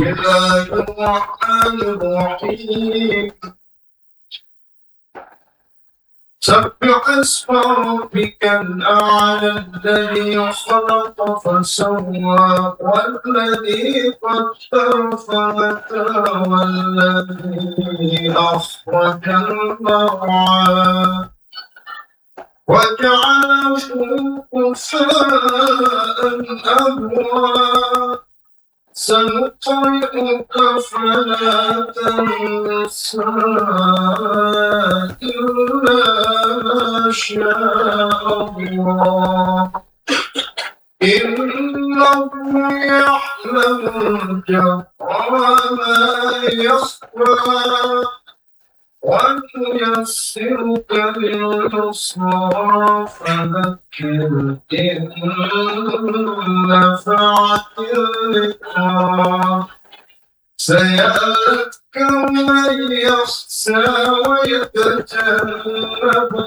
الله الرحمن الرحيم سبح اسم ربك الأعلى الذي خلق فسوى والذي قدر فهدى والذي أخرج المرعى وجعله غثاء أهوى سنقرئك فلا تنسى إلا ما شاء الله إنه يعلم الجهر وما يخفى ونيسرك لليسرى فذكر إن نفعت الذكرى سيذكر من يخشى ويتجنب